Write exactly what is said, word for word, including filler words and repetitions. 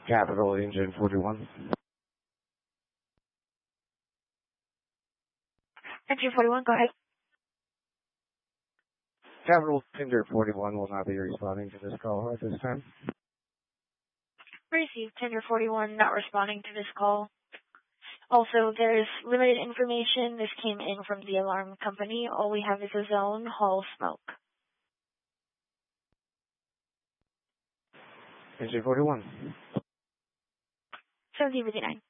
Capital Engine forty-one. Engine forty-one, go ahead. Capital Tinder forty-one will not be responding to this call at this time. Received Tinder forty-one not responding to this call. Also, there is limited information. This came in from the alarm company. All we have is a zone, Hall Smoke. Engine forty-one. seventeen fifty-nine.